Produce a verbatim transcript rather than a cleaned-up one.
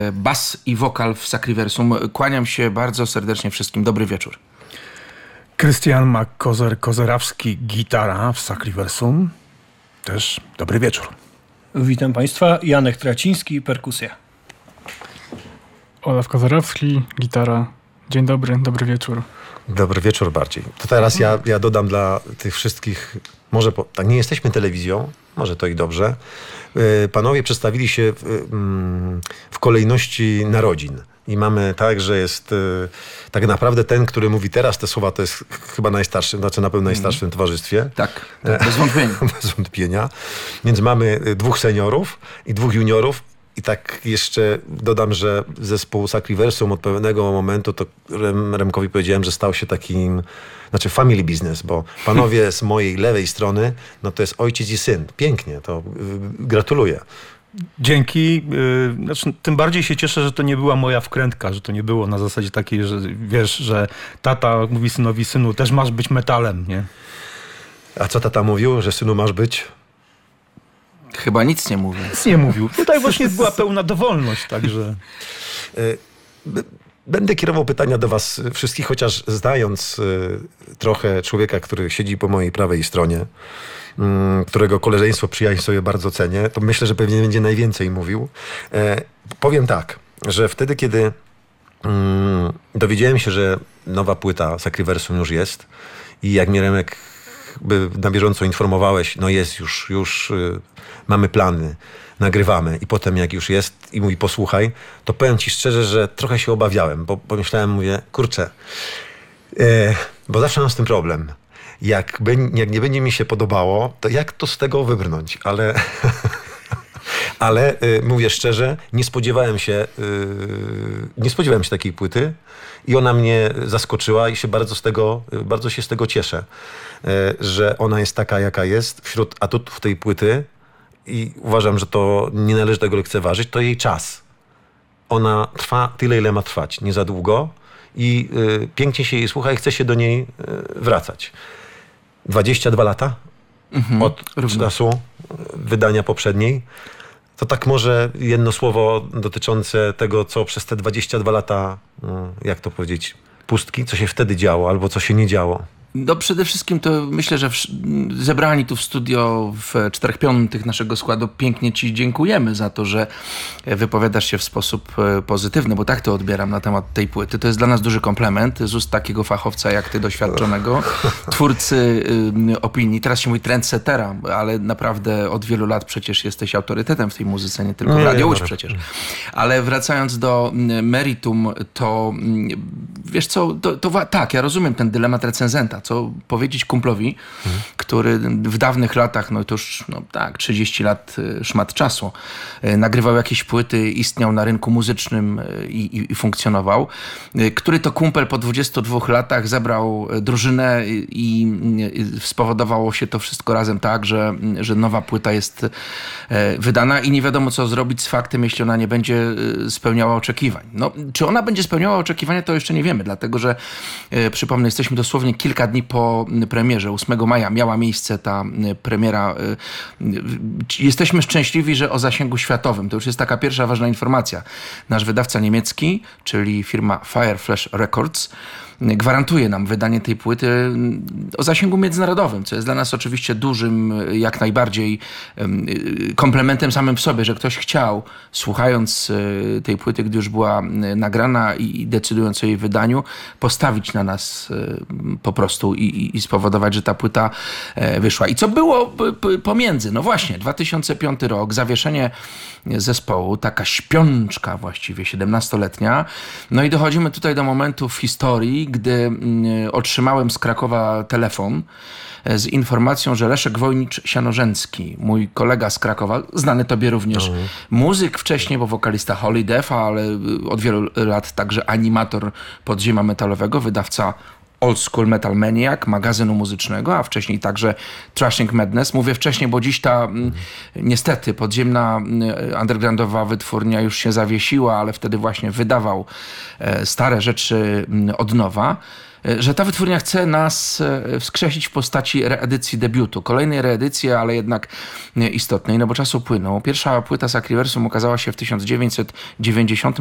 Bas i wokal w Sacriversum. Kłaniam się bardzo serdecznie wszystkim. Dobry wieczór. Krystian Mak-Kozer-Kozerawski, gitara w Sacriversum. Też dobry wieczór. Witam Państwa. Janek Traciński, perkusja. Olaf Kozerawski, gitara. Dzień dobry, dobry wieczór. Dobry wieczór bardziej. To teraz ja, ja dodam dla tych wszystkich, może po, tak nie jesteśmy telewizją, może to i dobrze. Panowie przedstawili się w, w kolejności narodzin. I mamy tak, że jest tak naprawdę ten, który mówi teraz te słowa, to jest chyba najstarszy, znaczy na pewno najstarszy w tym towarzystwie. Tak, tak bez wątpienia. Bez wątpienia. Więc mamy dwóch seniorów i dwóch juniorów. I tak jeszcze dodam, że zespół Sacriversum od pewnego momentu to Rem, Remkowi powiedziałem, że stał się takim, znaczy family business, bo panowie z mojej lewej strony, no to jest ojciec i syn. Pięknie, to yy, gratuluję. Dzięki. Yy, znaczy, tym bardziej się cieszę, że to nie była moja wkrętka, że to nie było na zasadzie takiej, że wiesz, że tata mówi synowi, synu, też masz być metalem, nie? A co tata mówił, że synu masz być? Chyba nic nie mówił. Nic nie mówił. Tutaj właśnie była pełna dowolność, także... Będę kierował pytania do was wszystkich, chociaż znając trochę człowieka, który siedzi po mojej prawej stronie, którego koleżeństwo, przyjaźń sobie bardzo cenię, to myślę, że pewnie będzie najwięcej mówił. Powiem tak, że wtedy, kiedy dowiedziałem się, że nowa płyta Sacriversum już jest i jak mnie Remek by na bieżąco informowałeś, no jest już, już y, mamy plany, nagrywamy i potem jak już jest i mówi posłuchaj, to powiem ci szczerze, że trochę się obawiałem, bo pomyślałem, mówię, kurczę, y, bo zawsze mam z tym problem. Jak, by, jak nie będzie mi się podobało, to jak to z tego wybrnąć? Ale, ale y, mówię szczerze, nie spodziewałem się, y, nie spodziewałem się takiej płyty i ona mnie zaskoczyła i się bardzo z tego, bardzo się z tego cieszę, że ona jest taka, jaka jest. Wśród atutów tej płyty, i uważam, że to nie należy tego lekceważyć, to jej czas. Ona trwa tyle, ile ma trwać, nie za długo i y, pięknie się jej słucha i chce się do niej y, wracać. dwadzieścia dwa lata mhm, od równo. czasu wydania poprzedniej. To tak może jedno słowo dotyczące tego, co przez te dwadzieścia dwa lata, y, jak to powiedzieć, pustki, co się wtedy działo albo co się nie działo. No przede wszystkim to myślę, że w, zebrani tu w studio w czterech piątych naszego składu pięknie ci dziękujemy za to, że wypowiadasz się w sposób pozytywny, bo tak to odbieram na temat tej płyty. To jest dla nas duży komplement z ust takiego fachowca jak ty, doświadczonego, twórcy y, opinii. Teraz się mówi trendsettera, ale naprawdę od wielu lat przecież jesteś autorytetem w tej muzyce, nie tylko w Radio Łódź przecież. Ale wracając do meritum, to wiesz co, to, to tak, ja rozumiem ten dylemat recenzenta. Co powiedzieć kumplowi, mhm. który w dawnych latach, no to już no tak, trzydzieści lat szmat czasu, nagrywał jakieś płyty, istniał na rynku muzycznym i, i, i funkcjonował, który to kumpel po dwudziestu dwóch latach zebrał drużynę i, i spowodowało się to wszystko razem tak, że, że nowa płyta jest wydana i nie wiadomo co zrobić z faktem, jeśli ona nie będzie spełniała oczekiwań. No, czy ona będzie spełniała oczekiwania, to jeszcze nie wiemy, dlatego że przypomnę, jesteśmy dosłownie kilka dni po premierze. ósmego maja miała miejsce ta premiera. Jesteśmy szczęśliwi, że o zasięgu światowym. To już jest taka pierwsza ważna informacja. Nasz wydawca niemiecki, czyli firma Fireflash Records, gwarantuje nam wydanie tej płyty o zasięgu międzynarodowym, co jest dla nas oczywiście dużym, jak najbardziej komplementem samym w sobie, że ktoś chciał, słuchając tej płyty, gdy już była nagrana i decydując o jej wydaniu, postawić na nas po prostu i, i spowodować, że ta płyta wyszła. I co było pomiędzy? No właśnie, dwa tysiące piąty rok, zawieszenie zespołu, taka śpiączka właściwie, siedemnastoletnia. No i dochodzimy tutaj do momentu w historii, gdy otrzymałem z Krakowa telefon z informacją, że Leszek Wojnicz-Sianorzęcki, mój kolega z Krakowa, znany tobie również, mhm. muzyk wcześniej, bo wokalista Holy Defa, ale od wielu lat także animator podziemia metalowego, wydawca Old School Metal Maniac, magazynu muzycznego, a wcześniej także Thrashing Madness. Mówię wcześniej, bo dziś ta mm, niestety podziemna undergroundowa wytwórnia już się zawiesiła, ale wtedy właśnie wydawał e, stare rzeczy m, od nowa. że ta wytwórnia chce nas wskrzesić w postaci reedycji debiutu. Kolejnej reedycji, ale jednak istotnej, no bo czas upłynął. Pierwsza płyta Sacriversum ukazała się w tysiąc dziewięćset dziewięćdziesiątym